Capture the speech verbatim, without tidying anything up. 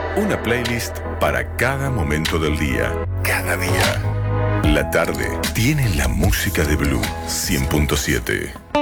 Una playlist para cada momento del día, cada día. La tarde tiene la música de Blue cien punto siete.